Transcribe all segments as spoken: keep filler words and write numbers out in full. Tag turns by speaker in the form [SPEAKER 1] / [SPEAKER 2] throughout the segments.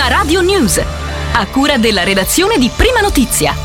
[SPEAKER 1] Prima Radio News, a cura della redazione di Prima Notizia.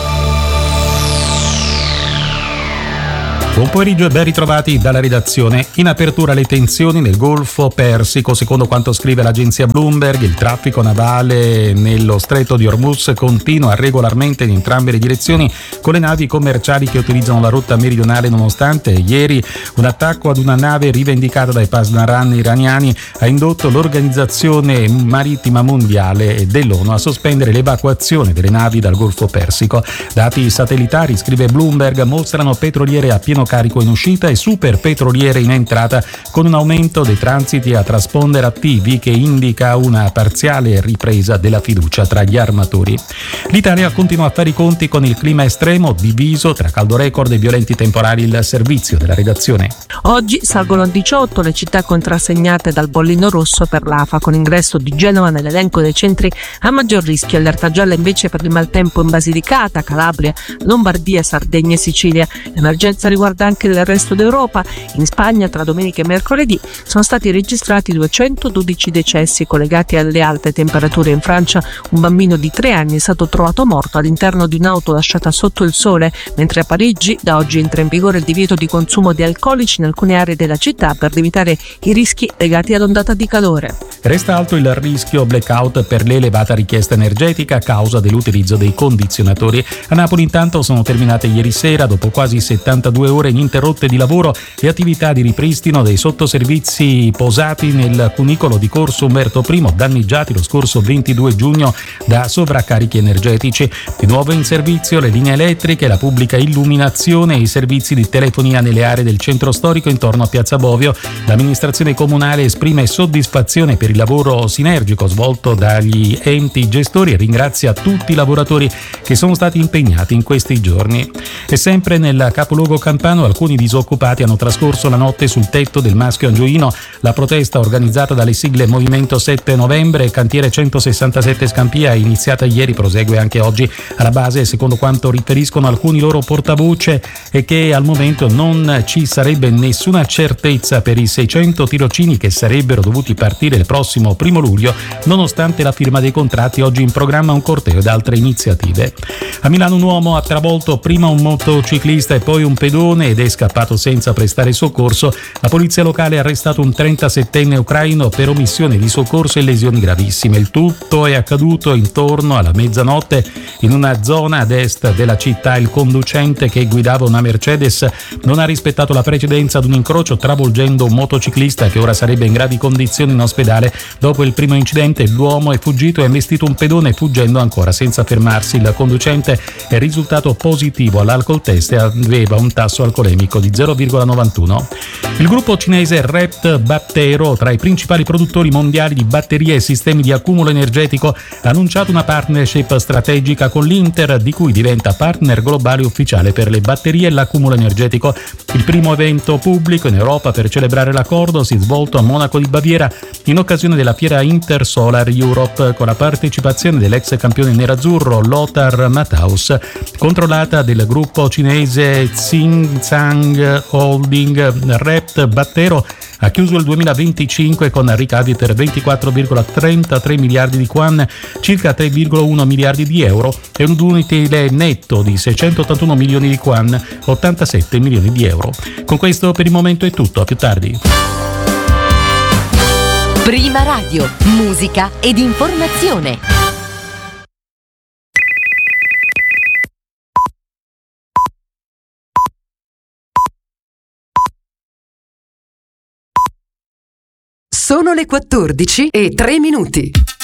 [SPEAKER 2] Buon pomeriggio e ben ritrovati dalla redazione. In apertura le tensioni nel Golfo Persico. Secondo quanto scrive l'agenzia Bloomberg, il traffico navale nello stretto di Hormuz continua regolarmente in entrambe le direzioni con le navi commerciali che utilizzano la rotta meridionale, nonostante ieri un attacco ad una nave rivendicata dai Pasdaran iraniani ha indotto l'Organizzazione Marittima Mondiale dell'ONU a sospendere l'evacuazione delle navi dal Golfo Persico. Dati satellitari, scrive Bloomberg, mostrano petroliere a pieno carico in uscita e super petroliere in entrata, con un aumento dei transiti a transponder attivi che indica una parziale ripresa della fiducia tra gli armatori. L'Italia continua a fare i conti con il clima estremo, diviso tra caldo record e violenti temporali. Il servizio della redazione.
[SPEAKER 3] Oggi salgono a diciotto le città contrassegnate dal bollino rosso per l'A F A, con ingresso di Genova nell'elenco dei centri a maggior rischio. Allerta gialla invece per il maltempo in Basilicata, Calabria, Lombardia, Sardegna e Sicilia. L'emergenza riguarda anche del resto d'Europa. In Spagna tra domenica e mercoledì sono stati registrati duecentododici decessi collegati alle alte temperature. In Francia un bambino di tre anni è stato trovato morto all'interno di un'auto lasciata sotto il sole, mentre a Parigi da oggi entra in vigore il divieto di consumo di alcolici in alcune aree della città per evitare i rischi legati all'ondata di calore.
[SPEAKER 2] Resta alto il rischio blackout per l'elevata richiesta energetica a causa dell'utilizzo dei condizionatori. A Napoli intanto sono terminate ieri sera, dopo quasi settantadue ore ininterrotte di lavoro, le attività di ripristino dei sottoservizi posati nel cunicolo di Corso Umberto I, danneggiati lo scorso ventidue giugno da sovraccarichi energetici. Di nuovo in servizio le linee elettriche, la pubblica illuminazione e i servizi di telefonia nelle aree del centro storico intorno a Piazza Bovio. L'amministrazione comunale esprime soddisfazione per il lavoro sinergico svolto dagli enti gestori e ringrazia tutti i lavoratori che sono stati impegnati in questi giorni. E sempre nel capoluogo campano alcuni disoccupati hanno trascorso la notte sul tetto del Maschio Angioino. La protesta organizzata dalle sigle Movimento sette Novembre e Cantiere centosessantasette Scampia, iniziata ieri, prosegue anche oggi. Alla base, secondo quanto riferiscono alcuni loro portavoce, è che al momento non ci sarebbe nessuna certezza per i seicento tirocini che sarebbero dovuti partire il prossimo primo luglio, nonostante la firma dei contratti. Oggi in programma un corteo ed altre iniziative. A Milano un uomo ha travolto prima un motociclista e poi un pedone ed è scappato senza prestare soccorso. La polizia locale ha arrestato un trentasettenne ucraino per omissione di soccorso e lesioni gravissime. Il tutto è accaduto intorno alla mezzanotte in una zona ad est della città. Il conducente, che guidava una Mercedes, non ha rispettato la precedenza ad un incrocio, travolgendo un motociclista che ora sarebbe in gravi condizioni in ospedale. Dopo il primo incidente l'uomo è fuggito e ha investito un pedone, fuggendo ancora senza fermarsi. Il conducente è risultato positivo all'alcol test e aveva un tasso alcolemico di zero virgola novantuno. Il gruppo cinese Rept Battero, tra i principali produttori mondiali di batterie e sistemi di accumulo energetico, ha annunciato una partnership strategica con l'Inter, di cui diventa partner globale ufficiale per le batterie e l'accumulo energetico. Il primo evento pubblico in Europa per celebrare l'accordo si è svolto a Monaco di Baviera in occasione della fiera Intersolar Europe, con la partecipazione dell'ex campione nerazzurro Lothar Matthaus, controllata del gruppo cinese Tsingshan Holding. Rept Battero ha chiuso il duemilaventicinque con ricavi per ventiquattro virgola trentatré miliardi di yuan, circa tre virgola uno miliardi di euro, e un utile netto di seicentottantuno milioni di yuan, ottantasette milioni di euro. Con questo per il momento è tutto, a più tardi.
[SPEAKER 1] Prima Radio, musica ed informazione.
[SPEAKER 4] Sono le quattordici e tre minuti.